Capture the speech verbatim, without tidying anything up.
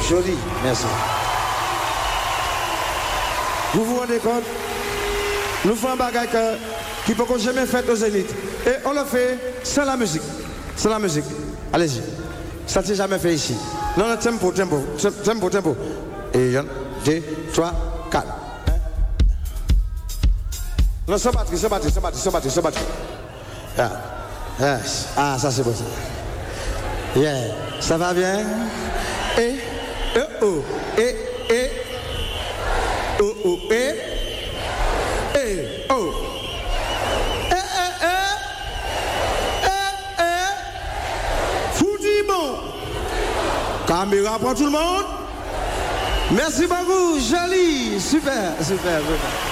joli, merci. Vous vous rendez compte? Nous faisons un bagage qui ne peut jamais faire au Zénith. Et on le fait sans la musique. Sans la musique. Allez-y. Ça ne s'est jamais fait ici. Non, non, tempo, tempo, tempo, tempo. Et un, deux, trois, quatre. Non, sans batterie, sans batterie, sans batterie, sans batterie, sans batterie. Ah, yes. Ah, ça c'est bon ça. Yeah. Ça va bien? Et, et, oh, et, et, oh, oh, et, et, oh. Et, et, et, et, et. Fouti bon. Caméra pour tout le monde. Merci beaucoup, joli, super, super, super.